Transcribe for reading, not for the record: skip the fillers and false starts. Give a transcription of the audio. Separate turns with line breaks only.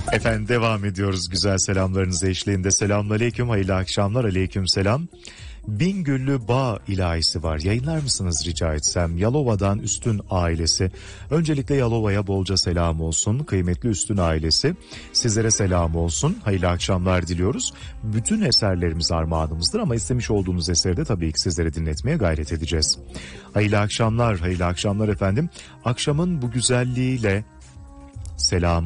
Efendim devam ediyoruz güzel selamlarınız eşliğinde. Selamünaleyküm, hayırlı akşamlar, aleyküm selam. Bingüllü Bağ ilahisi var. Yayınlar mısınız rica etsem? Yalova'dan Üstün ailesi. Öncelikle Yalova'ya bolca selam olsun. Kıymetli Üstün ailesi. Sizlere selam olsun. Hayırlı akşamlar diliyoruz. Bütün eserlerimiz armağanımızdır ama istemiş olduğunuz eseri de tabii ki sizlere dinletmeye gayret edeceğiz. Hayırlı akşamlar, hayırlı akşamlar efendim. Akşamın bu güzelliğiyle selamı